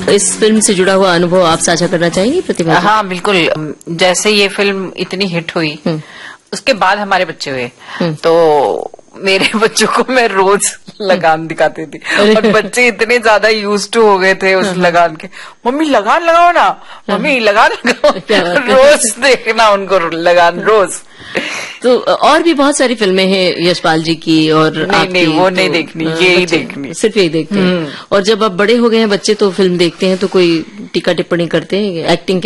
इस फिल्म से जुड़ा हुआ अनुभव आप साझा करना चाहेंगी प्रतिभा? हाँ बिल्कुल। जैसे ये फिल्म इतनी हिट हुई, उसके बाद हमारे बच्चे हुए, तो मेरे बच्चों को मैं रोज लगान दिखाती थी और बच्चे इतने ज्यादा यूज टू हो गए थे उस लगान के। मम्मी लगान लगाओ ना, मम्मी लगान लगाओ, रोज देखना उनको लगान रोज। तो और भी बहुत सारी फिल्में हैं यशपाल जी की, और नहीं वो नहीं देखनी, ये ही देखनी, सिर्फ यही देखते हैं। और जब आप बड़े हो गए हैं बच्चे तो फिल्म देखते हैं तो कोई टीका टिप्पणी करते हैं एक्टिंग